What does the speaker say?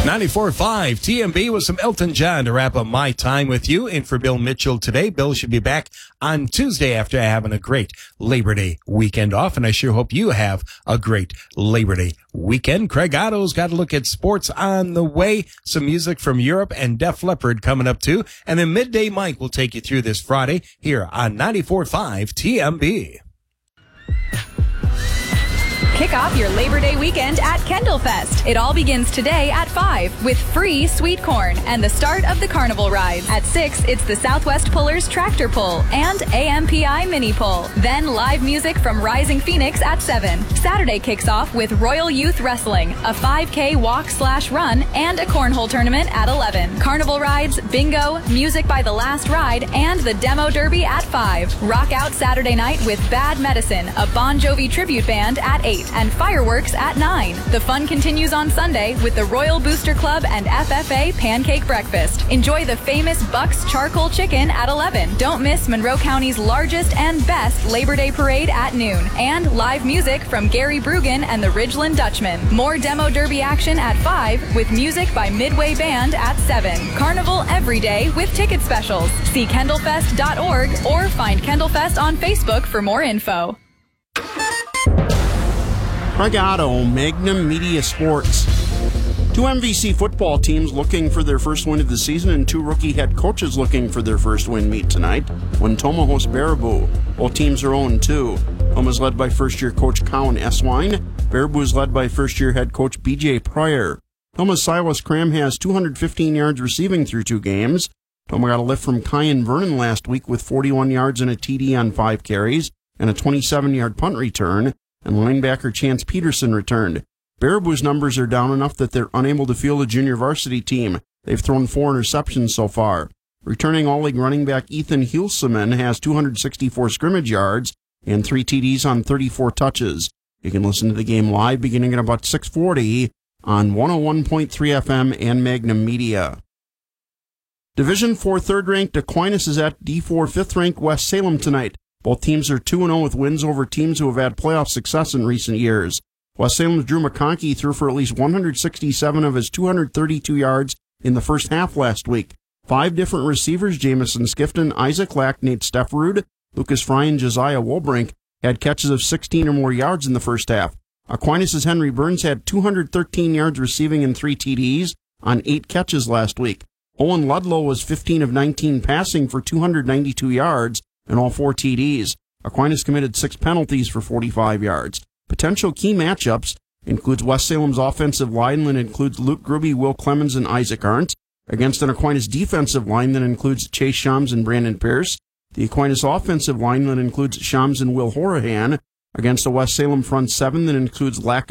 94.5 TMB with some Elton John to wrap up my time with you. In for Bill Mitchell today. Bill should be back on Tuesday after having a great Labor Day weekend off, and I sure hope you have a great Labor Day weekend. Craig Otto's got a look at sports on the way. Some music from Europe and Def Leppard coming up too. And then Midday Mike will take you through this Friday here on 94.5 TMB. Kick off your Labor Day weekend at Kendall Fest. It all begins today at 5 with free sweet corn and the start of the carnival rides. At 6, it's the Southwest Pullers Tractor Pull and AMPI Mini Pull. Then live music from Rising Phoenix at 7. Saturday kicks off with Royal Youth Wrestling, a 5K walk/run, and a cornhole tournament at 11. Carnival rides, bingo, music by The Last Ride, and the Demo Derby at 5. Rock out Saturday night with Bad Medicine, a Bon Jovi tribute band at 8. And fireworks at 9. The fun continues on Sunday with the Royal Booster Club and FFA Pancake Breakfast. Enjoy the famous Buck's Charcoal Chicken at 11. Don't miss Monroe County's largest and best Labor Day Parade at noon. And live music from Gary Brugan and the Ridgeland Dutchman. More Demo Derby action at 5 with music by Midway Band at 7. Carnival every day with ticket specials. See kendallfest.org or find Kendall Fest on Facebook for more info. Craig Otto, Magnum Media Sports. 2 MVC football teams looking for their first win of the season and 2 rookie head coaches looking for their first win meet tonight when Tomah hosts Baraboo. Both teams are 0-2. Tomah's led by first-year coach Cowan Eswine. Baraboo is led by first-year head coach B.J. Pryor. Tomah's Silas Cram has 215 yards receiving through 2 games. Tomah got a lift from Kyan Vernon last week with 41 yards and a TD on 5 carries and a 27-yard punt return. And linebacker Chance Peterson returned. Baraboo's numbers are down enough that they're unable to field a junior varsity team. They've thrown 4 interceptions so far. Returning All-League running back Ethan Hulseman has 264 scrimmage yards and 3 TDs on 34 touches. You can listen to the game live beginning at about 6:40 on 101.3 FM and Magnum Media. Division 4 third-ranked Aquinas is at D4 fifth-ranked West Salem tonight. Both teams are 2-0 with wins over teams who have had playoff success in recent years. West Salem's Drew McConkey threw for at least 167 of his 232 yards in the first half last week. 5 different receivers, Jamison Skifton, Isaac Lack, Nate Stefferud, Lucas Fry, and Josiah Wolbrink, had catches of 16 or more yards in the first half. Aquinas' Henry Burns had 213 yards receiving and 3 TDs on 8 catches last week. Owen Ludlow was 15 of 19 passing for 292 yards and all 4 TDs. Aquinas committed 6 penalties for 45 yards. Potential key matchups includes West Salem's offensive line that includes Luke Gruby, Will Clemens, and Isaac Arndt, against an Aquinas defensive line that includes Chase Shams and Brandon Pierce. The Aquinas offensive line that includes Shams and Will Horahan, against a West Salem front 7 that includes Lack